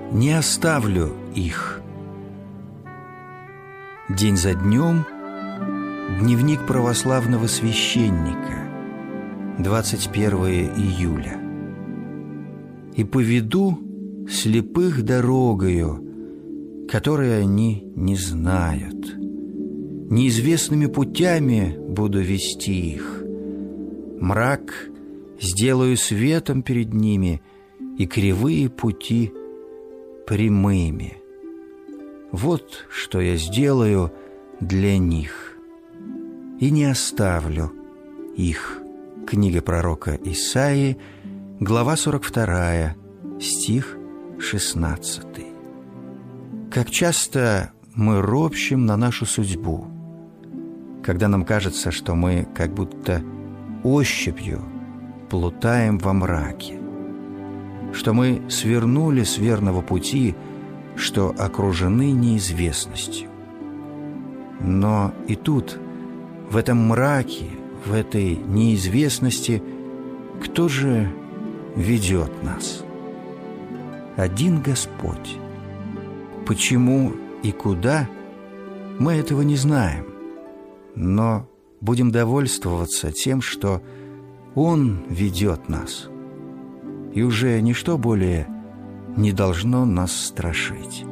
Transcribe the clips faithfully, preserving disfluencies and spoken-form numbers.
не оставлю их. День за днем. Дневник православного священника. двадцать первое июля. «И поведу слепых дорогою, которые они не знают. Неизвестными путями буду вести их. Мрак сделаю светом перед ними, и кривые пути прямыми. Вот что я сделаю для них, и не оставлю их». Книга пророка Исаии, глава сорок вторая, стих шестнадцатый. Как часто мы ропщем на нашу судьбу, когда нам кажется, что мы как будто ощупью плутаем во мраке, что мы свернули с верного пути, что окружены неизвестностью. Но и тут, в этом мраке, в этой неизвестности, кто же ведет нас? Один Господь. Почему и куда, мы этого не знаем, но будем довольствоваться тем, что Он ведет нас, и уже ничто более не должно нас страшить.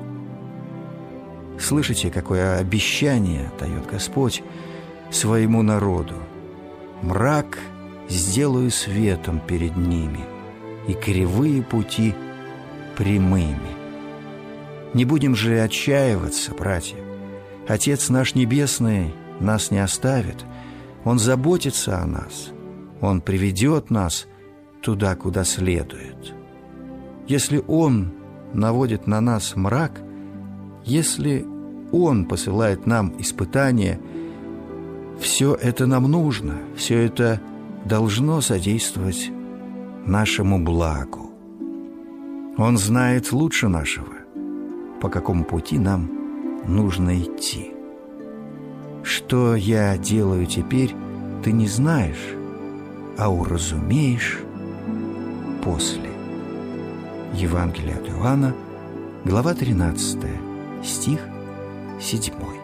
Слышите, какое обещание дает Господь своему народу? «Мрак сделаю светом перед ними, и кривые пути прямыми». Не будем же отчаиваться, братья. Отец наш Небесный нас не оставит. Он заботится о нас. Он приведет нас туда, куда следует. Если Он наводит на нас мрак, если Он посылает нам испытания, все это нам нужно, все это должно содействовать нашему благу. Он знает лучше нашего, по какому пути нам нужно идти. Что я делаю теперь, ты не знаешь, а уразумеешь после. Евангелие от Иоанна, глава тринадцатая, стих седьмой.